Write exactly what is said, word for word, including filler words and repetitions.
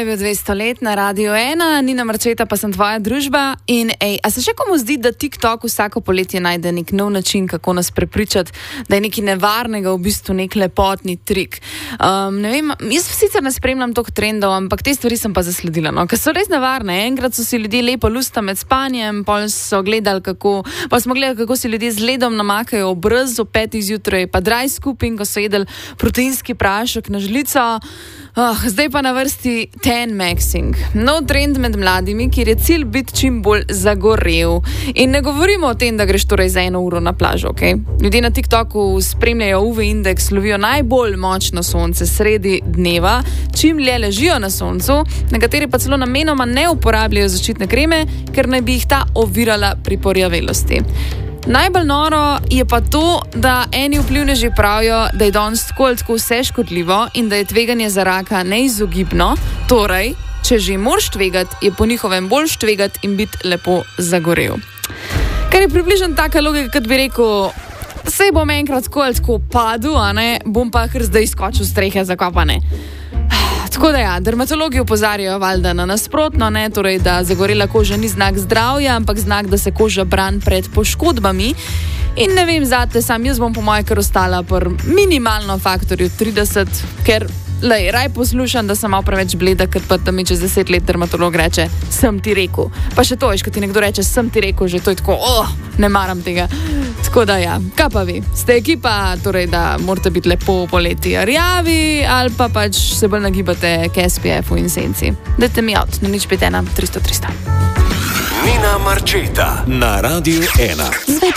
bil dvesto let na Radiu ena, Nina Marčeta pa sem tvoja družba. In ej, a se še komu zdi, da TikTok vsako poletje najde nek nov način, kako nas prepričati, da je nekaj nevarnega v bistvu nek lepotni trik? Um, ne vem, jaz sicer ne spremljam toliko trendov, ampak te stvari sem pa zasledila, no, ker so res nevarne. Enkrat so si ljudje lepo lusta med spanjem, pol so gledali, kako, pa smo gledali, kako si ljudje z ledom namakajo obraz ob petih zjutraj, pa dry scooping, ko so jedli proteinski prašek na žlico. Oh, zdaj pa na vrsti ten maxing. Nov trend med mladimi, kjer je cilj biti čim bolj zagorel. In ne govorimo o tem, da greš torej za eno uro na plažo, ok? Ljudje na TikToku spremljajo U V indeks, lovijo najbolj močno sonce sredi dneva, čim dlje ležijo na soncu, nekateri pa celo namenoma ne uporabljajo zaščitne kreme, ker naj bi jih ta ovirala pri porjavelosti. Najbolj noro je pa to, da eni vplivneži pravijo, da je danes tako ali tako vse škodljivo in da je tveganje za raka neizogibno. Torej, če že moraš tvegati, je po njihovem bolj tvegati in biti lepo zagorel. Kar je približno taka logika, kot bi rekel, sej bom enkrat tako ali tako padel, a ne, bom pa kar zdaj skočil strehe zakopane. Tako da ja, dermatologi opozarjajo valjda na nasprotno, ne, torej da zagorela koža ni znak zdravja, ampak znak, da se koža brani pred poškodbami. In ne vem, zate sam, jaz bom po moje kar ostala pri minimalno faktorju trideset, ker lej, raj poslušam, da sem malo preveč bleda, ker pa da mi čez deset let dermatolog reče, sem ti rekel. Pa še to, veš, ko ti nekdo reče, sem ti rekel, že to je tako, oh, ne maram tega. Tako da ja, kaj pa vi? Ste ekipa, torej da morate biti lepo poleti rjavi, ali pa pač se bolj nagibate k S P F-u in senci. Dajte mi out, na nič pet ena tristo tristo. Nina Marčeta na Radiu ena.